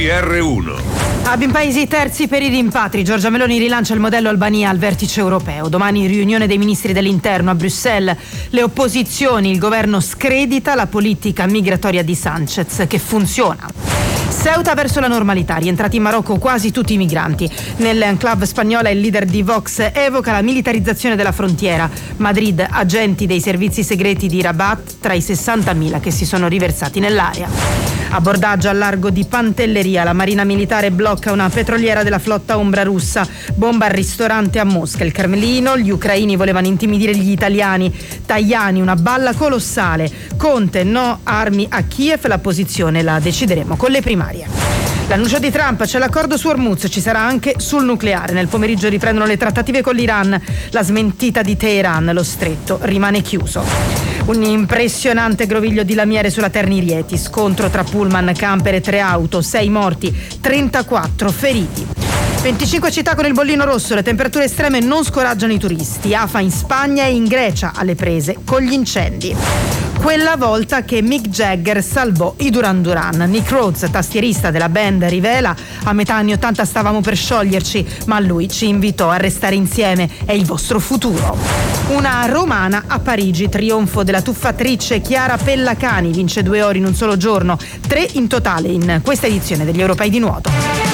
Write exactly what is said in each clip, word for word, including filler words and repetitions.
G R uno. Hub in paesi terzi per i rimpatri. Giorgia Meloni rilancia il modello Albania al vertice europeo. Domani riunione dei ministri dell'interno a Bruxelles. Le opposizioni, il governo scredita la politica migratoria di Sanchez, che funziona. Ceuta verso la normalità, rientrati in Marocco quasi tutti i migranti. Nell'enclave spagnola il leader di Vox evoca la militarizzazione della frontiera. Madrid, agenti dei servizi segreti di Rabat tra i sessantamila che si sono riversati nell'area. Abbordaggio al largo di Pantelleria, la Marina Militare blocca una petroliera della flotta ombra russa. Bomba al ristorante a Mosca, il Cremlino, gli ucraini volevano intimidire gli italiani. Tajani, una balla colossale. Conte, no armi a Kiev, la posizione la decideremo con le primarie. L'annuncio di Trump, c'è l'accordo su Hormuz, ci sarà anche sul nucleare. Nel pomeriggio riprendono le trattative con l'Iran. La smentita di Teheran, lo stretto rimane chiuso. Un impressionante groviglio di lamiere sulla Terni Rieti, scontro tra pullman, camper e tre auto, sei morti, trentaquattro feriti. venticinque città con il bollino rosso, le temperature estreme non scoraggiano i turisti. Afa in Spagna e in Grecia alle prese con gli incendi. Quella volta che Mick Jagger salvò i Duran Duran. Nick Rhodes, tastierista della band, rivela: a metà anni ottanta stavamo per scioglierci, ma lui ci invitò a restare insieme, è il vostro futuro. Una romana a Parigi, trionfo della tuffatrice Chiara Pellacani, vince due ori in un solo giorno, tre in totale in questa edizione degli Europei di nuoto.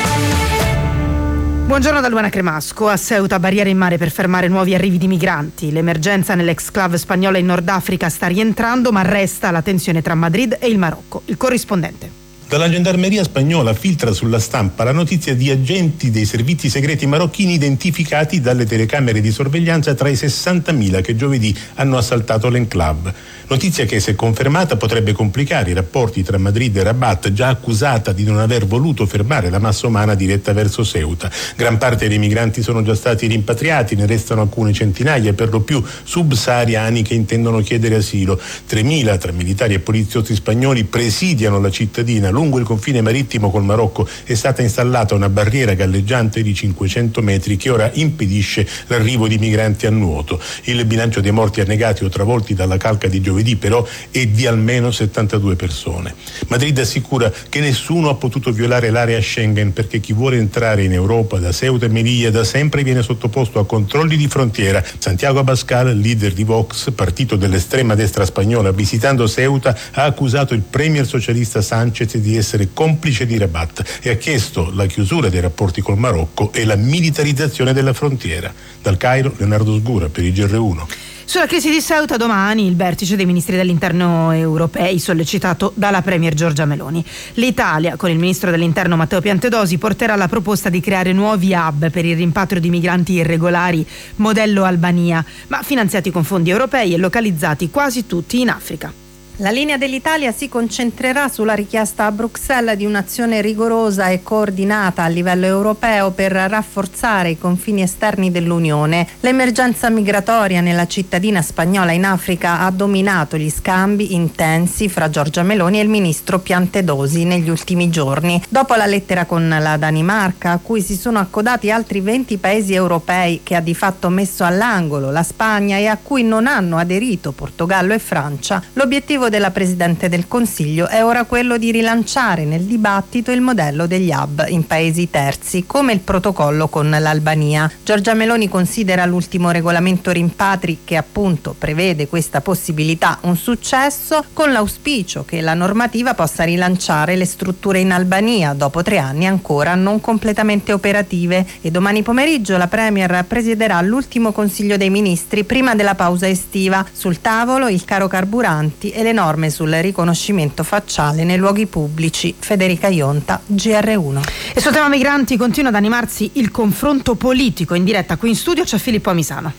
Buongiorno da Luana Cremasco. A Ceuta barriere in mare per fermare nuovi arrivi di migranti. L'emergenza nell'exclave spagnola in Nord Africa sta rientrando, ma resta la tensione tra Madrid e il Marocco. Il corrispondente. Dalla gendarmeria spagnola filtra sulla stampa la notizia di agenti dei servizi segreti marocchini identificati dalle telecamere di sorveglianza tra i sessantamila che giovedì hanno assaltato l'enclave. Notizia che, se confermata, potrebbe complicare i rapporti tra Madrid e Rabat, già accusata di non aver voluto fermare la massa umana diretta verso Ceuta. Gran parte dei migranti sono già stati rimpatriati, ne restano alcune centinaia, per lo più subsahariani che intendono chiedere asilo. tremila tra militari e poliziotti spagnoli presidiano la cittadina. Lungo il confine marittimo col Marocco è stata installata una barriera galleggiante di cinquecento metri che ora impedisce l'arrivo di migranti a nuoto. Il bilancio dei morti annegati o travolti dalla calca di giovedì però è di almeno settantadue persone. Madrid assicura che nessuno ha potuto violare l'area Schengen perché chi vuole entrare in Europa da Ceuta e Melilla da sempre viene sottoposto a controlli di frontiera. Santiago Abascal, leader di Vox, partito dell'estrema destra spagnola, visitando Ceuta ha accusato il premier socialista Sanchez di essere complice di Rabat e ha chiesto la chiusura dei rapporti col Marocco e la militarizzazione della frontiera. Dal Cairo, Leonardo Sgura per il G R uno. Sulla crisi di Ceuta domani il vertice dei ministri dell'interno europei sollecitato dalla premier Giorgia Meloni. L'Italia, con il ministro dell'interno Matteo Piantedosi, porterà la proposta di creare nuovi hub per il rimpatrio di migranti irregolari modello Albania, ma finanziati con fondi europei e localizzati quasi tutti in Africa. La linea dell'Italia si concentrerà sulla richiesta a Bruxelles di un'azione rigorosa e coordinata a livello europeo per rafforzare i confini esterni dell'Unione. L'emergenza migratoria nella cittadina spagnola in Africa ha dominato gli scambi intensi fra Giorgia Meloni e il ministro Piantedosi negli ultimi giorni. Dopo la lettera con la Danimarca, a cui si sono accodati altri venti paesi europei che ha di fatto messo all'angolo la Spagna e a cui non hanno aderito Portogallo e Francia, l'obiettivo della Presidente del Consiglio è ora quello di rilanciare nel dibattito il modello degli hub in paesi terzi, come il protocollo con l'Albania. Giorgia Meloni considera l'ultimo regolamento rimpatri, che appunto prevede questa possibilità, un successo, con l'auspicio che la normativa possa rilanciare le strutture in Albania dopo tre anni ancora non completamente operative. E domani pomeriggio la Premier presiederà l'ultimo Consiglio dei Ministri prima della pausa estiva. Sul tavolo il caro carburanti e le norme sul riconoscimento facciale nei luoghi pubblici. Federica Ionta, G R uno. E sul tema migranti continua ad animarsi il confronto politico. In diretta qui in studio c'è Filippo Amisano.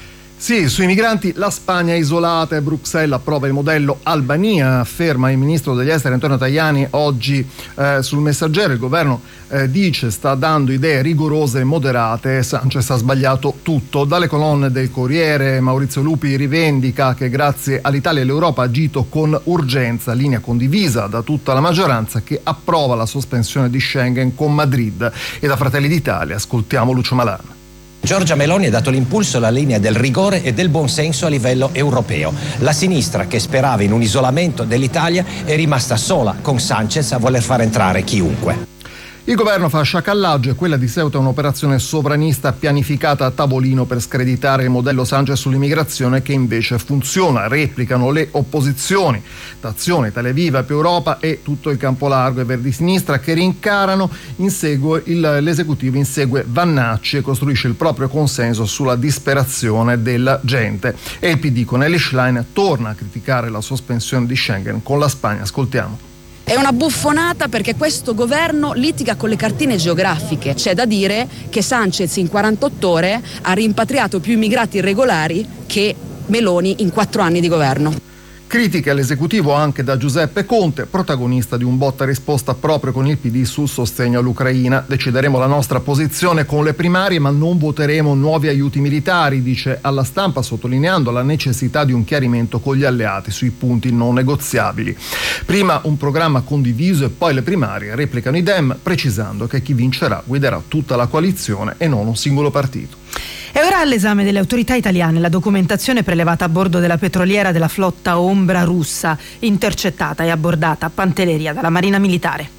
Sì, sui migranti la Spagna è isolata e Bruxelles approva il modello Albania, afferma il ministro degli esteri Antonio Tajani oggi eh, sul Messaggero. Il governo eh, dice sta dando idee rigorose e moderate. Sanchez ha sbagliato tutto. Dalle colonne del Corriere Maurizio Lupi rivendica che grazie all'Italia l'Europa ha agito con urgenza, linea condivisa da tutta la maggioranza che approva la sospensione di Schengen con Madrid. E da Fratelli d'Italia ascoltiamo Lucio Malan. Giorgia Meloni ha dato l'impulso alla linea del rigore e del buonsenso a livello europeo. La sinistra, che sperava in un isolamento dell'Italia, è rimasta sola con Sanchez a voler far entrare chiunque. Il governo fa sciacallaggio e quella di Ceuta è un'operazione sovranista pianificata a tavolino per screditare il modello Sanchez sull'immigrazione, che invece funziona. Replicano le opposizioni d'Azione, Italia Viva, Più Europa e tutto il campo largo e Verdi Sinistra, che rincarano, insegue il, l'esecutivo insegue Vannacci e costruisce il proprio consenso sulla disperazione della gente. E il P D con Elly Schlein torna a criticare la sospensione di Schengen con la Spagna. Ascoltiamo. È una buffonata perché questo governo litiga con le cartine geografiche. C'è da dire che Sanchez in quarantotto ore ha rimpatriato più immigrati irregolari che Meloni in quattro anni di governo. Critiche all'esecutivo anche da Giuseppe Conte, protagonista di un botta risposta proprio con il P D sul sostegno all'Ucraina. Decideremo la nostra posizione con le primarie, ma non voteremo nuovi aiuti militari, dice alla Stampa, sottolineando la necessità di un chiarimento con gli alleati sui punti non negoziabili. Prima un programma condiviso e poi le primarie, replicano i Dem, precisando che chi vincerà guiderà tutta la coalizione e non un singolo partito. E ora all'esame delle autorità italiane la documentazione prelevata a bordo della petroliera della flotta Ombra russa, intercettata e abbordata a Pantelleria dalla Marina Militare.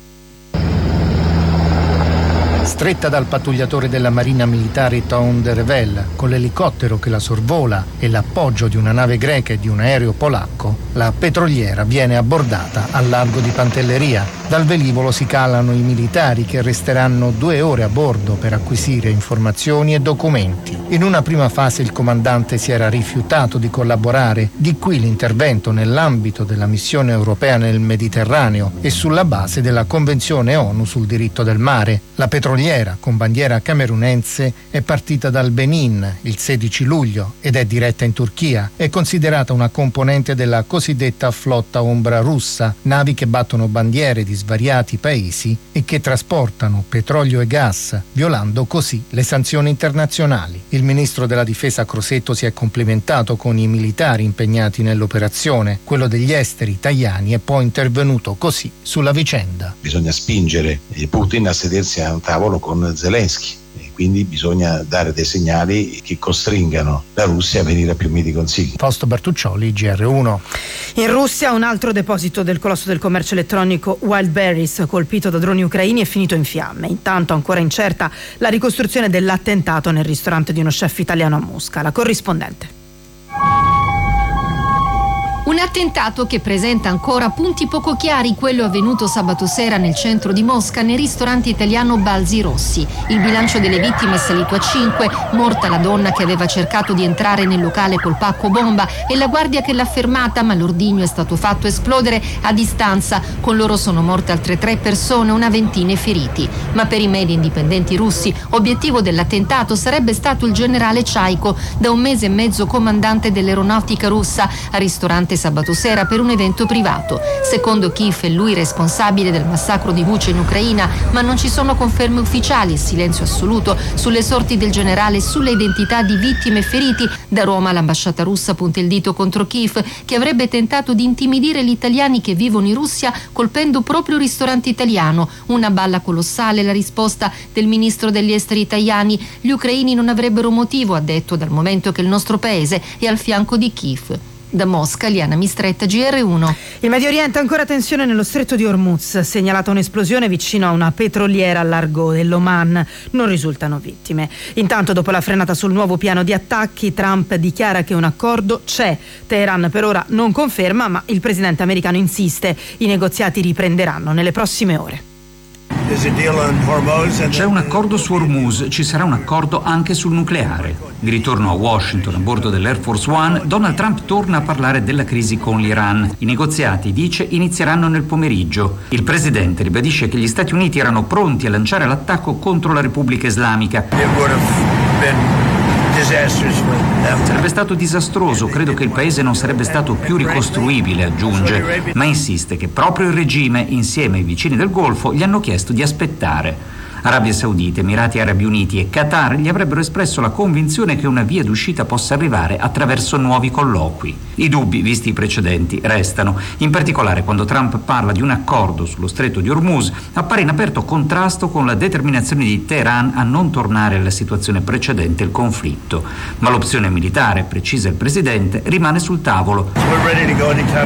Stretta dal pattugliatore della Marina Militare Town de Revel, con l'elicottero che la sorvola e l'appoggio di una nave greca e di un aereo polacco, la petroliera viene abbordata al largo di Pantelleria. Dal velivolo si calano i militari che resteranno due ore a bordo per acquisire informazioni e documenti. In una prima fase il comandante si era rifiutato di collaborare, di qui l'intervento nell'ambito della missione europea nel Mediterraneo e sulla base della Convenzione ONU sul diritto del mare. La petroliera, con bandiera camerunense, è partita dal Benin il sedici luglio ed è diretta in Turchia. È considerata una componente della cosiddetta flotta Ombra russa, navi che battono bandiere di svariati paesi e che trasportano petrolio e gas, violando così le sanzioni internazionali. Il ministro della difesa Crosetto si è complimentato con i militari impegnati nell'operazione. Quello degli esteri italiani è poi intervenuto così sulla vicenda. Bisogna spingere Putin a sedersi a un tavolo con Zelensky e quindi bisogna dare dei segnali che costringano la Russia a venire a più miti consigli. Fausto Bertuccioli, G R uno. In Russia un altro deposito del colosso del commercio elettronico Wildberries, colpito da droni ucraini, è finito in fiamme. Intanto ancora incerta la ricostruzione dell'attentato nel ristorante di uno chef italiano a Mosca. La corrispondente. Un attentato che presenta ancora punti poco chiari, quello avvenuto sabato sera nel centro di Mosca nel ristorante italiano Balzi Rossi. Il bilancio delle vittime è salito a cinque, morta la donna che aveva cercato di entrare nel locale col pacco bomba e la guardia che l'ha fermata, ma l'ordigno è stato fatto esplodere a distanza. Con loro sono morte altre tre persone, una ventina feriti. Ma per i media indipendenti russi, obiettivo dell'attentato sarebbe stato il generale Chaiko, da un mese e mezzo comandante dell'aeronautica russa, al ristorante sabato sera per un evento privato. Secondo Kiev è lui responsabile del massacro di Bucha in Ucraina, ma non ci sono conferme ufficiali e silenzio assoluto sulle sorti del generale e sulle identità di vittime e feriti. Da Roma l'ambasciata russa punta il dito contro Kiev, che avrebbe tentato di intimidire gli italiani che vivono in Russia colpendo proprio un ristorante italiano. Una balla colossale, la risposta del ministro degli esteri italiani. Gli ucraini non avrebbero motivo, ha detto, dal momento che il nostro paese è al fianco di Kiev. Da Mosca, Liana Mistretta, G R uno. Il Medio Oriente, ancora tensione nello stretto di Hormuz, segnalata un'esplosione vicino a una petroliera al largo dell'Oman, non risultano vittime. Intanto, dopo la frenata sul nuovo piano di attacchi, Trump dichiara che un accordo c'è. Teheran per ora non conferma, ma il presidente americano insiste, i negoziati riprenderanno nelle prossime ore. C'è un accordo su Hormuz, ci sarà un accordo anche sul nucleare. Di ritorno a Washington a bordo dell'Air Force One, Donald Trump torna a parlare della crisi con l'Iran. I negoziati, dice, inizieranno nel pomeriggio. Il presidente ribadisce che gli Stati Uniti erano pronti a lanciare l'attacco contro la Repubblica Islamica. Sarebbe stato disastroso, credo che il paese non sarebbe stato più ricostruibile, aggiunge, ma insiste che proprio il regime, insieme ai vicini del Golfo, gli hanno chiesto di aspettare. Arabia Saudita, Emirati Arabi Uniti e Qatar gli avrebbero espresso la convinzione che una via d'uscita possa arrivare attraverso nuovi colloqui. I dubbi, visti i precedenti, restano. In particolare, quando Trump parla di un accordo sullo stretto di Hormuz, appare in aperto contrasto con la determinazione di Teheran a non tornare alla situazione precedente il conflitto. Ma l'opzione militare, precisa il presidente, rimane sul tavolo.